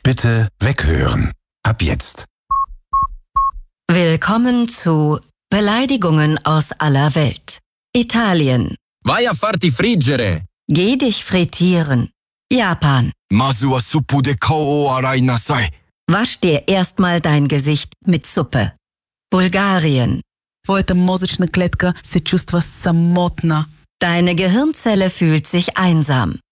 Bitte weghören. Ab jetzt. Willkommen zu Beleidigungen aus aller Welt. Italien. Vai a farti friggere. Geh dich frittieren. Japan. まずはスープで顔を洗いなさい。 Wasch dir erstmal dein Gesicht mit Suppe. Bulgarien. Твоята мозъчна клетка се чувства самотна. Deine Gehirnzelle fühlt sich einsam.